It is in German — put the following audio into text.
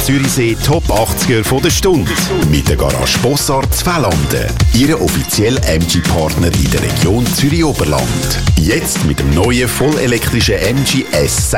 Zürichsee Top 80er von der Stunde. Mit der Garage Bossart Z'Fällanden. Ihre offizielle MG-Partner in der Region Zürich-Oberland. Jetzt mit dem neuen vollelektrischen MG S6